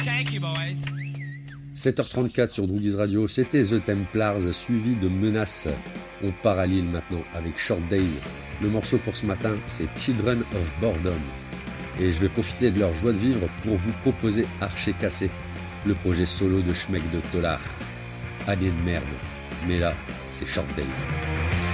Thank you, boys. 7h34 sur Droogies Radio, c'était The Templars suivi de Menace. On part à Lille maintenant avec Short Days. Le morceau pour ce matin, c'est Children of Boredom. Et je vais profiter de leur joie de vivre pour vous proposer Archer Cassé, le projet solo de Schmeck de Tolar. Année de merde, mais là, c'est Short Days.